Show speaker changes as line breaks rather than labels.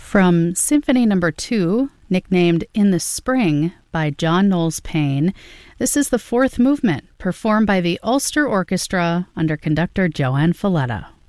From Symphony No. 2, nicknamed In the Spring by John Knowles Payne, this is the fourth movement, performed by the Ulster Orchestra under conductor Joanne Falletta.